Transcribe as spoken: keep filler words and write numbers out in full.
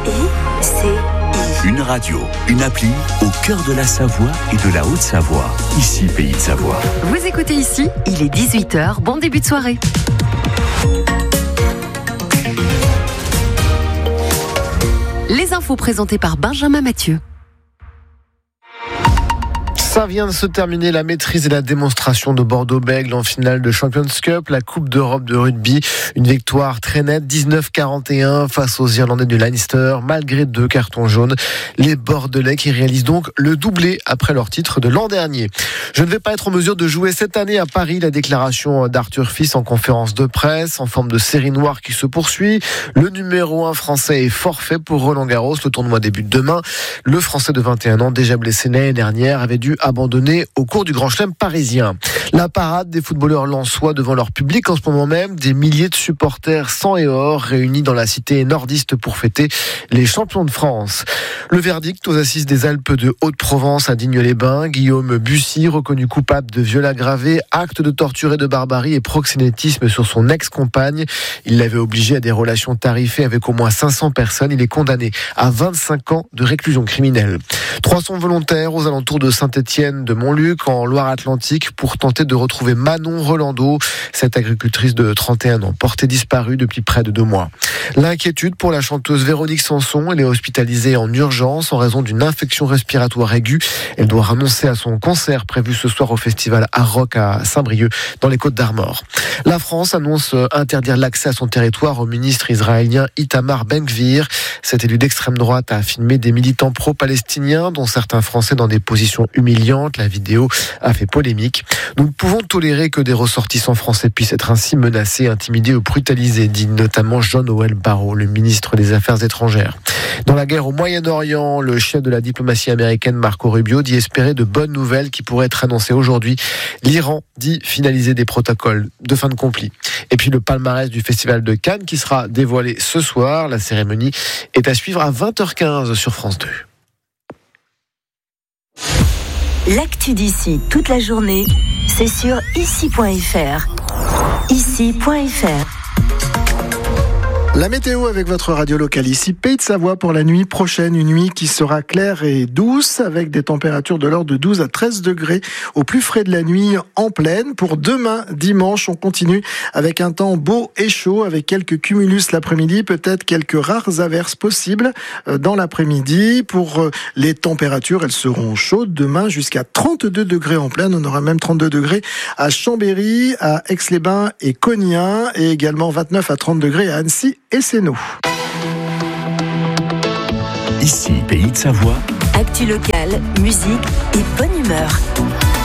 I C I. Une radio, une appli au cœur de la Savoie et de la Haute-Savoie. Ici, Pays de Savoie. Vous écoutez ici, il est dix-huit heures, bon début de soirée. Les infos présentées par Benjamin Mathieu. Ça vient de se terminer, la maîtrise et la démonstration de Bordeaux-Bègles en finale de Champions Cup, la Coupe d'Europe de rugby. Une victoire très nette, dix-neuf à quarante et un face aux Irlandais du Leinster, malgré deux cartons jaunes. Les Bordelais qui réalisent donc le doublé après leur titre de l'an dernier. Je ne vais pas être en mesure de jouer cette année à Paris, la déclaration d'Arthur Fils en conférence de presse, en forme de série noire qui se poursuit. Le numéro un français est forfait pour Roland Garros. Le tournoi débute demain. Le Français de vingt et un ans, déjà blessé l'année dernière, avait dû abandonné au cours du Grand Chelem parisien. La parade des footballeurs lensois devant leur public en ce moment même, des milliers de supporters sang et or réunis dans la cité nordiste pour fêter les champions de France. Le verdict aux assises des Alpes de Haute-Provence à Digne-les-Bains, Guillaume Bussy, reconnu coupable de viol aggravé, acte de torture et de barbarie et proxénétisme sur son ex-compagne. Il l'avait obligé à des relations tarifées avec au moins cinq cents personnes. Il est condamné à vingt-cinq ans de réclusion criminelle. trois cents volontaires aux alentours de Saint-Étienne de Montluc en Loire-Atlantique pour tenter de retrouver Manon Rolando, cette agricultrice de trente et un ans, portée disparue depuis près de deux mois. L'inquiétude pour la chanteuse Véronique Sanson, elle est hospitalisée en urgence en raison d'une infection respiratoire aiguë. Elle doit renoncer à son concert prévu ce soir au festival Art Rock à Saint-Brieuc dans les Côtes-d'Armor. La France annonce interdire l'accès à son territoire au ministre israélien Itamar Ben-Gvir. Cet élu d'extrême droite a filmé des militants pro-palestiniens, dont certains Français dans des positions humiliantes. La vidéo a fait polémique. Nous ne pouvons tolérer que des ressortissants français puissent être ainsi menacés, intimidés ou brutalisés, dit notamment Jean-Noël Barrot, le ministre des Affaires étrangères. Dans la guerre au Moyen-Orient, le chef de la diplomatie américaine Marco Rubio dit espérer de bonnes nouvelles qui pourraient être annoncées aujourd'hui. L'Iran dit finaliser des protocoles de fin de conflit. Et puis le palmarès du festival de Cannes qui sera dévoilé ce soir. La cérémonie est à suivre à vingt heures quinze sur France deux. L'actu d'ici toute la journée, c'est sur ici point f r. ici point f r. La météo avec votre radio locale ici, Pays de Savoie pour la nuit prochaine. Une nuit qui sera claire et douce avec des températures de l'ordre de douze à treize degrés au plus frais de la nuit en pleine. Pour demain, dimanche, on continue avec un temps beau et chaud avec quelques cumulus l'après-midi, peut-être quelques rares averses possibles dans l'après-midi. Pour les températures, elles seront chaudes demain jusqu'à trente-deux degrés en pleine. On aura même trente-deux degrés à Chambéry, à Aix-les-Bains et Cognin et également vingt-neuf à trente degrés à Annecy et Sénaux. Ici, Pays de Savoie. Actu locale, musique et bonne humeur.